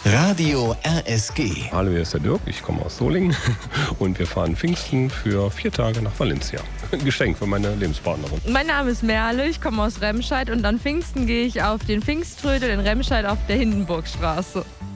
Radio RSG. Hallo, hier ist der Dirk, ich komme aus Solingen und wir fahren Pfingsten für 4 Tage nach Valencia. Ein Geschenk für meine Lebenspartnerin. Mein Name ist Merle, ich komme aus Remscheid und an Pfingsten gehe ich auf den Pfingströdel in Remscheid auf der Hindenburgstraße.